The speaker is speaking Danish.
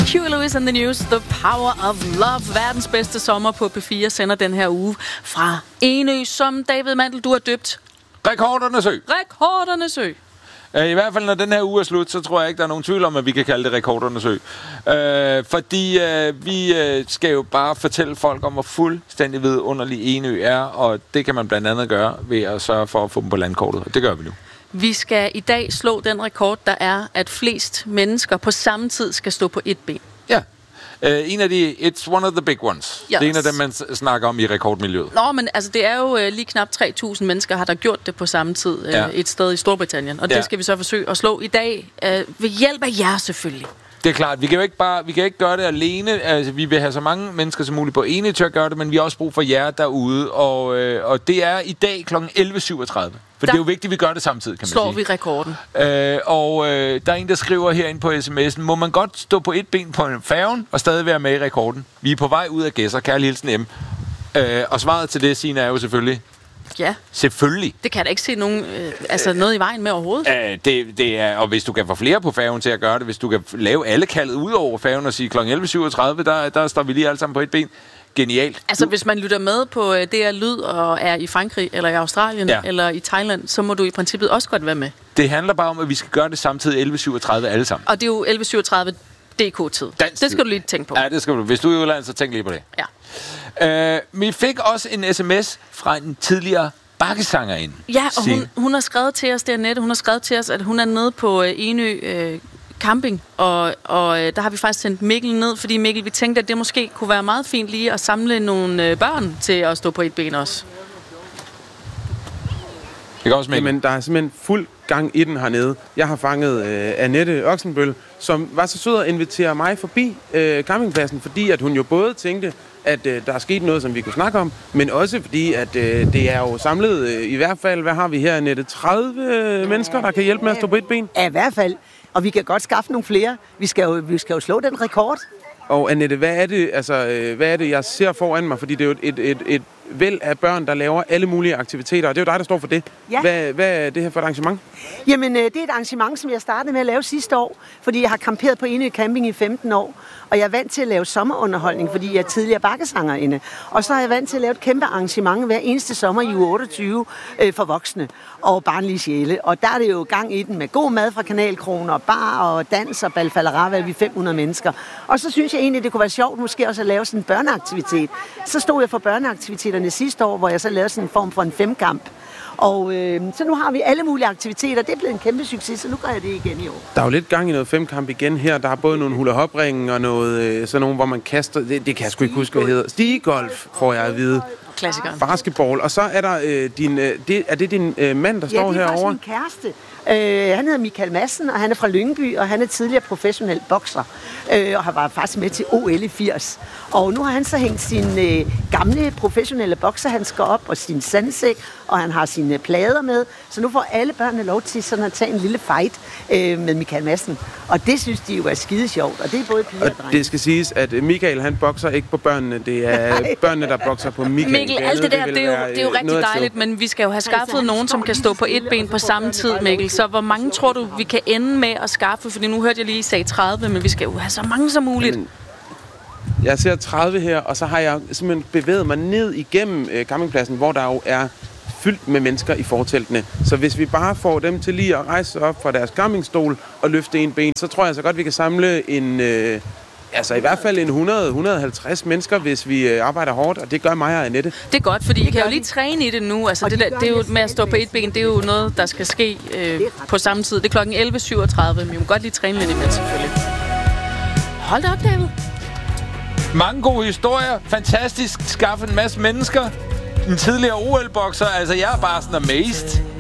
Huey Lewis and the News, The Power of Love. Verdens bedste sommer på P4 sender den her uge fra Enø, som David Mandel, du har døbt Rekordernes Ø. Rekordernes Ø. I hvert fald, når den her uge er slut, så tror jeg ikke, der er nogen tvivl om, at vi kan kalde det Rekordernes Ø. Fordi vi skal jo bare fortælle folk om, hvor fuldstændig vidunderlig Enø er, og det kan man blandt andet gøre ved at sørge for at få dem på landkortet, og det gør vi nu. Vi skal i dag slå den rekord, der er, at flest mennesker på samme tid skal stå på et ben. Ja. It's one of the big ones. Yes. Det er en af dem, man snakker om i rekordmiljøet. Nå, men altså, det er jo lige knap 3.000 mennesker, har der gjort det på samme tid et sted i Storbritannien. Og det skal vi så forsøge at slå i dag ved hjælp af jer selvfølgelig. Det er klart, vi kan ikke gøre det alene. Altså, vi vil have så mange mennesker som muligt på ene til at gøre det, men vi har også brug for jer derude. Og det er i dag kl. 11.37. For det er jo vigtigt, at vi gør det samtidig, kan man sige. Slår vi rekorden. Der er en, der skriver herinde på sms'en, må man godt stå på et ben på en færgen og stadig være med i rekorden? Vi er på vej ud af Gæsser. Kærlig hilsen M. Og svaret til det, Signe, er jo selvfølgelig... Ja. Selvfølgelig. Det kan jeg da ikke se nogen, noget i vejen med overhovedet. Det er, og hvis du kan få flere på færgen til at gøre det, hvis du kan lave alle kaldet ud over færgen og sige kl. 11.37, der står vi lige alle sammen på et ben. Genialt. Altså, hvis man lytter med på DR Lyd og er i Frankrig, eller i Australien, eller i Thailand, så må du i princippet også godt være med. Det handler bare om, at vi skal gøre det samtidig 11.37 alle sammen. Og det er jo 11.37 DK-tid. Det skal du lige tænke på. Ja, det skal du. Hvis du er i udlandet, så tænk lige på det. Ja. Vi fik også en sms fra en tidligere bakkesangerinde. Ja, og hun har skrevet til os, det er Annette, hun har skrevet til os, at hun er nede på Enø camping, og der har vi faktisk sendt Mikkel ned, fordi Mikkel, vi tænkte, at det måske kunne være meget fint lige at samle nogle børn til at stå på et ben også. Det kan også, Mikkel. Men der er simpelthen fuld gang i den hernede. Jeg har fanget Annette Oksenbøl, som var så sød at invitere mig forbi campingpladsen, fordi at hun jo både tænkte, at der er sket noget, som vi kunne snakke om, men også fordi, at det er jo samlet i hvert fald, hvad har vi her, Annette? 30 mennesker, der kan hjælpe med at stå på et ben? Ja, i hvert fald. Og vi kan godt skaffe nogle flere. Vi skal jo slå den rekord. Og Annette, hvad er det, jeg ser foran mig? Fordi det er jo et væld af børn, der laver alle mulige aktiviteter, og det er jo dig, der står for det. Ja. Hvad er det her for et arrangement? Jamen, det er et arrangement, som jeg startede med at lave sidste år, fordi jeg har camperet på Enø Camping i 15 år, og jeg er vant til at lave sommerunderholdning, fordi jeg er tidligere bakkesangerinde. Og så er jeg vant til at lave et kæmpe arrangement hver eneste sommer i uge 28 for voksne og barnlige sjæle. Og der er det jo gang i den med god mad fra Kanalkroner, bar og dans og balfallerava, vi er 500 mennesker. Og så synes jeg egentlig, det kunne være sjovt måske også at lave sådan en børneaktivitet. Så stod jeg for børneaktiviteterne sidste år, hvor jeg så lavede sådan en form for en femkamp. Og så nu har vi alle mulige aktiviteter. Det er blevet en kæmpe succes, så nu gør jeg det igen i år. Der er jo lidt gang i noget femkamp igen her. Der er både nogle hula-hop-ringen og noget, sådan nogle, hvor man kaster... Det kan jeg sgu ikke huske, hvad det hedder. Stigegolf, får jeg at vide. Klassikeren. Basketball. Og så er der er det din mand, der står herovre? Ja, det er faktisk min kæreste. Han hedder Michael Madsen, og han er fra Lyngby, og han er tidligere professionel bokser, og har været faktisk med til OL i 80. Og nu har han så hængt sin gamle professionelle bokserhandsker op, og sin sandsæk, og han har sine plader med, så nu får alle børnene lov til sådan at tage en lille fight med Michael Madsen. Og det synes de jo er skide sjovt, og det er både piger og drenge. Det skal siges, at Michael, han bokser ikke på børnene, det er børnene, der bokser på Michael. Mikkel, alt det der, det er jo rigtig dejligt, men vi skal jo have skaffet nogen, som kan stå på et ben på samme tid, Mikkel. Så hvor mange tror du, vi kan ende med at skaffe? Fordi nu hørte jeg lige, I sagde 30, men vi skal jo have så mange som muligt. Jeg ser 30 her, og så har jeg simpelthen bevæget mig ned igennem campingpladsen, hvor der jo er fyldt med mennesker i forteltene. Så hvis vi bare får dem til lige at rejse op fra deres campingstol og løfte en ben, så tror jeg så godt, vi kan samle en... i hvert fald en 100-150 mennesker, hvis vi arbejder hårdt, og det gør mig og Annette. Det er godt, fordi I kan jo lige træne i det nu. Altså, det er jo med at stå på et ben, det er jo noget, der skal ske på samme tid. Det er kl. 11.37, men vi må godt lige træne lidt imens, selvfølgelig. Hold da op, David. Mange gode historier. Fantastisk. Skaffe en masse mennesker. En tidligere OL-bokser. Altså, jeg er bare sådan amazed.